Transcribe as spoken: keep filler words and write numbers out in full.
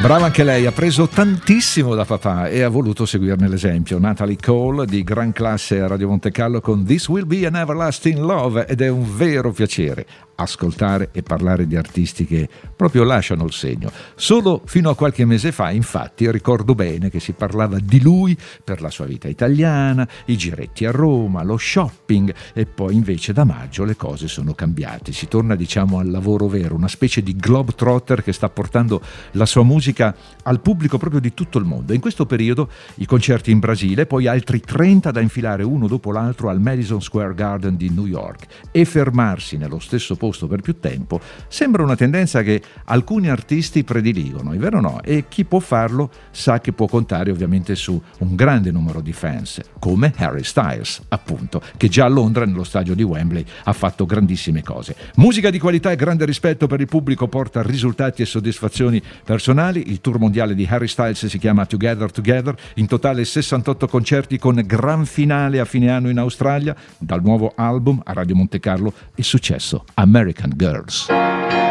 Brava anche lei, ha preso tantissimo da papà e ha voluto seguirne l'esempio. Natalie Cole di gran classe a Radio Monte Carlo con This Will Be an Everlasting Love, ed è un vero piacere ascoltare e parlare di artisti che proprio lasciano il segno. Solo fino a qualche mese fa, infatti, ricordo bene che si parlava di lui per la sua vita italiana, i giretti a Roma, lo shopping, e poi invece da maggio le cose sono cambiate. Si torna, diciamo, al lavoro vero, una specie di globetrotter che sta portando la sua musica al pubblico proprio di tutto il mondo. In questo periodo i concerti in Brasile, poi altri trenta da infilare uno dopo l'altro al Madison Square Garden di New York, e fermarsi nello stesso posto per più tempo sembra una tendenza che alcuni artisti prediligono, è vero o no? E chi può farlo sa che può contare ovviamente su un grande numero di fans, come Harry Styles, appunto, che già a Londra nello stadio di Wembley ha fatto grandissime cose. Musica di qualità e grande rispetto per il pubblico porta risultati e soddisfazioni personali. Il tour mondiale di Harry Styles si chiama Together Together, in totale sessantotto concerti con gran finale a fine anno in Australia. Dal nuovo album a Radio Monte Carlo il successo American Girls.